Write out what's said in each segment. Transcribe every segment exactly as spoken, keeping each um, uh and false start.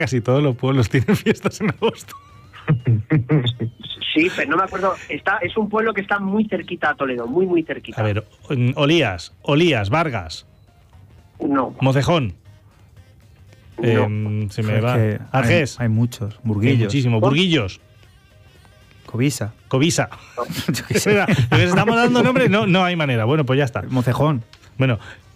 casi todos los pueblos tienen fiestas en agosto. Sí, pero no me acuerdo. Está, es un pueblo que está muy cerquita a Toledo, muy, muy cerquita. A ver, Olías, Olías, Vargas. No. Mocejón. No. Eh, se me Es va. que Argés. Hay, hay muchos. Hay Burguillos. muchísimo. Burguillos. Covisa. Covisa. Estamos dando nombres, no, no hay manera. Bueno, pues ya está. Mocejón. Bueno,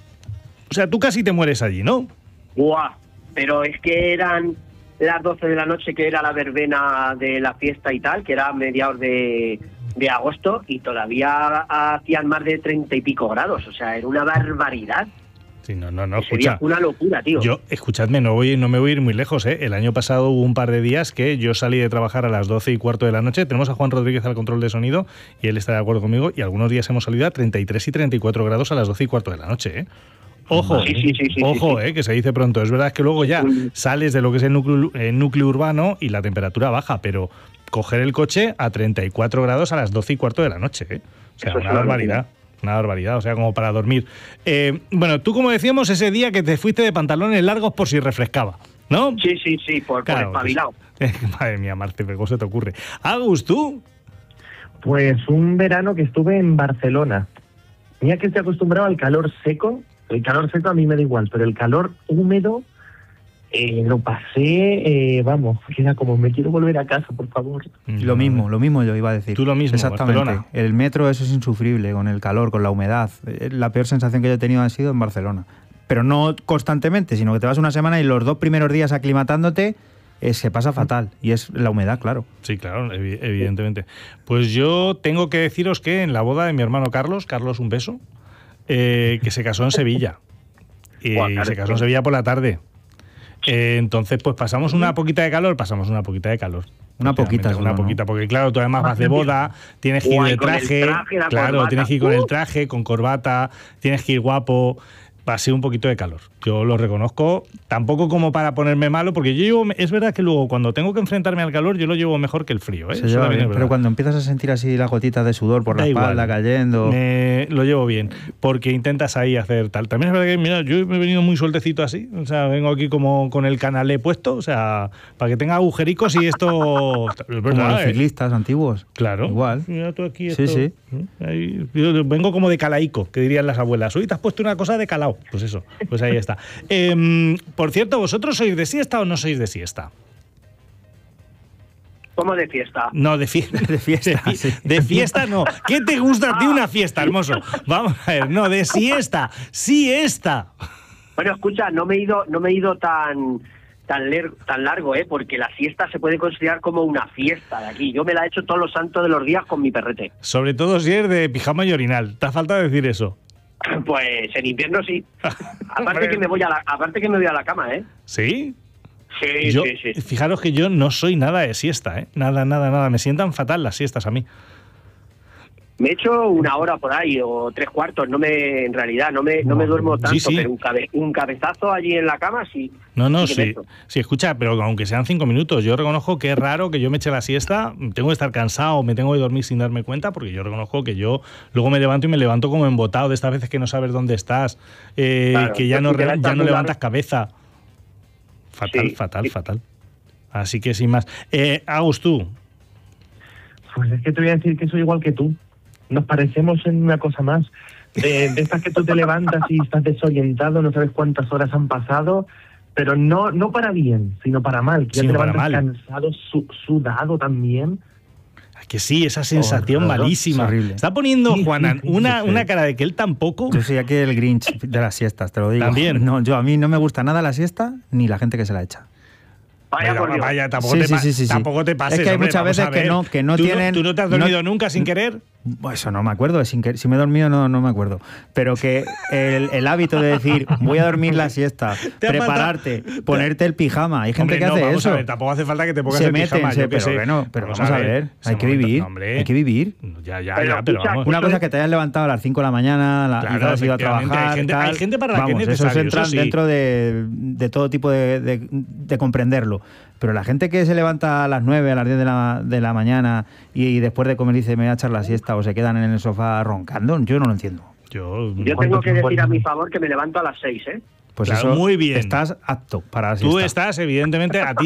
o sea, tú casi te mueres allí, ¿no? Buah, pero es que eran las doce de la noche, que era la verbena de la fiesta y tal, que era a mediados de, de agosto, y todavía hacían más de treinta y pico grados. O sea, era una barbaridad. Sí, no, no, no, Sería escucha. una locura, tío. Yo, escuchadme, no voy, no me voy a ir muy lejos, ¿eh? El año pasado hubo un par de días que yo salí de trabajar a las doce y cuarto de la noche. Tenemos a Juan Rodríguez al control de sonido y él está de acuerdo conmigo. Y algunos días hemos salido a treinta y tres y treinta y cuatro grados a las doce y cuarto de la noche, ¿eh? Ojo, Sí, sí, sí, sí, ojo, sí, sí. Eh, que se dice pronto. Es verdad que luego ya sales de lo que es el núcleo, el núcleo urbano y la temperatura baja, pero coger el coche a treinta y cuatro grados a las doce y cuarto de la noche, ¿eh? O sea, Eso es una una barbaridad. locura. Una barbaridad, o sea, como para dormir. Eh, bueno, tú, como decíamos, ese día que te fuiste de pantalones largos por si refrescaba, ¿no? Sí, sí, sí, por, Claro, por espabilado. pues, madre mía, Marce, ¿cómo se te ocurre? Agus, ¿tú? Pues un verano que estuve en Barcelona. Mira que estoy acostumbrado al calor seco. El calor seco a mí me da igual, pero el calor húmedo eh, lo pasé, eh, vamos, que era como, me quiero volver a casa, por favor. Lo mismo, lo mismo yo iba a decir. Tú lo mismo, Exactamente. Barcelona. El metro, eso es insufrible, con el calor, con la humedad. Eh, La peor sensación que yo he tenido ha sido en Barcelona. Pero no constantemente, sino que te vas una semana y los dos primeros días aclimatándote, eh, se pasa fatal. Y es la humedad, claro. Sí, claro, evi- evidentemente. Pues yo tengo que deciros que en la boda de mi hermano Carlos, Carlos, un beso, eh, que se casó en Sevilla. Y Buah, claro, se casó en sí. Sevilla por la tarde. Eh, entonces, pues pasamos una poquita de calor, pasamos una poquita de calor. Una poquita, Una solo, poquita, ¿no? porque claro, tú además vas de boda, tienes que ir Guay, de con el traje, traje, la claro, corbata. tienes que ir con el Uh. traje, con corbata, tienes que ir guapo. Va a ser un poquito de calor. Yo lo reconozco, tampoco como para ponerme malo, porque yo llevo, es verdad que luego cuando tengo que enfrentarme al calor, yo lo llevo mejor que el frío, ¿eh? Se Eso lleva también bien, es pero verdad. cuando empiezas a sentir así las gotitas de sudor por Da la igual. espalda cayendo... Me- lo llevo bien, porque intentas ahí hacer tal. También es verdad que, mira, yo me he venido muy sueltecito así, o sea, vengo aquí como con el canalé puesto, o sea, para que tenga agujericos y esto... Es Como verdad, los ¿eh? ciclistas antiguos. Claro. Igual. Mira tú aquí Sí, esto. sí. Ahí, yo vengo como de calaico, que dirían las abuelas. Hoy te has puesto una cosa de calao. Pues eso, pues ahí está. Em, por cierto, ¿vosotros sois de siesta o no sois de siesta? Como de fiesta. No, de, fie- De fiesta, De, sí. de fiesta no. ¿Qué te gusta a ti una fiesta, hermoso? Vamos a ver, no, de siesta. Siesta. Bueno, escucha, no me he ido, no me he ido tan tan, ler- tan largo, ¿eh? Porque la siesta se puede considerar como una fiesta de aquí. Yo me la he hecho todos los santos de los días con mi perrete. Sobre todo si eres de pijama y orinal. Te ha faltado decir eso. Pues en invierno sí. Aparte Hombre. que me voy a la, aparte que me voy a la cama, ¿eh? ¿Sí? Sí, Yo, sí, sí. fijaros que yo no soy nada de siesta, ¿eh? Nada, nada, nada. Me sientan fatal las siestas a mí. Me he hecho una hora por ahí o tres cuartos, no me, en realidad, no me, no me duermo tanto, Sí, sí. pero un, cabe- un cabezazo allí en la cama sí. No, no, sí que me sí. echo. Sí, escucha, pero aunque sean cinco minutos, yo reconozco que es raro que yo me eche la siesta, tengo que estar cansado, me tengo que dormir sin darme cuenta, porque yo reconozco que yo luego me levanto y me levanto como embotado, de estas veces que no sabes dónde estás, eh, Claro, que ya pues no, si te re- levantas ya no muy levantas largo. cabeza. Fatal, Sí, fatal, sí. fatal. Así que sin más. Eh, Agus, tú. Pues es que te voy a decir que soy igual que tú. Nos parecemos en una cosa más. De, de estas que tú te levantas y estás desorientado, no sabes cuántas horas han pasado, pero no no para bien, sino para mal. Que ya Sino te para levantas mal. cansado, su- sudado también. Que sí, esa sensación Horroroso, malísima. es horrible. Está poniendo Sí, sí, Juanan sí, una, sí. una cara de que él tampoco. Yo soy aquí el Grinch de las siestas, te lo digo. También. No, yo a mí no me gusta nada la siesta ni la gente que se la echa. Vaya Vaya, por Dios. vaya, tampoco, Sí, te, sí, pa- sí, sí, sí. tampoco te pases. Es que hay hombre, muchas vamos veces a que ver. no- que no ¿Tú tienen- ¿Tú no te has no- dormido nunca sin querer? Pues eso no me acuerdo, sin que, si me he dormido no, no me acuerdo. Pero que el, el hábito de decir, voy a dormir la siesta, Te ha prepararte, ponerte el pijama. Hay gente Hombre, que no, hace vamos eso. a ver, tampoco hace falta que te pongas Se el meten, pijama, se- yo qué pero sé. que no, pero vamos a ver, ese hay que momento- vivir, no, hombre. hay que vivir. Ya, ya, Pero ya, pero escucha, vamos. Una Eso cosa es- que te hayas levantado a las cinco de la mañana, la, Claro, y has ido a efectivamente, trabajar. hay gente- tal. hay gente para la que es Vamos, necesario, eso entra eso sí. dentro de, de todo tipo de, de- de comprenderlo. Pero la gente que se levanta a las nueve, a las diez de la, de la mañana y, y después de comer dice me voy a echar la siesta o se quedan en el sofá roncando, yo no lo entiendo. Yo, Yo ¿Cuánto tengo que tiempo decir a hay? mi favor que me levanto a las seis, ¿eh? Pues Claro, eso, muy bien. estás apto para la Tú siesta. estás, evidentemente, a ti